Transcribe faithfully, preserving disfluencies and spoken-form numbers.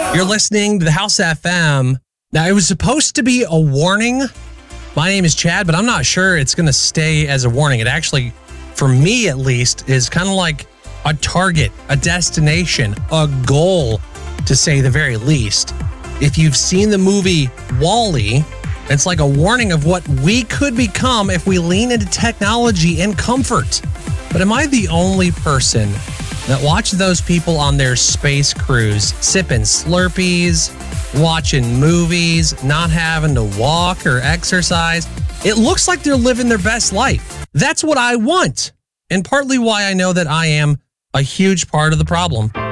You're listening to the House F M. Now, it was supposed to be a warning. My name is Chad, but I'm not sure it's going to stay as a warning. It actually, for me at least, is kind of like a target, a destination, a goal, to say the very least. If you've seen the movie WALL-E, it's like a warning of what we could become if we lean into technology and comfort. But am I the only person that watched those people on their space cruise, sipping Slurpees, watching movies, not having to walk or exercise? It looks like they're living their best life. That's what I want, and partly why I know that I am a huge part of the problem.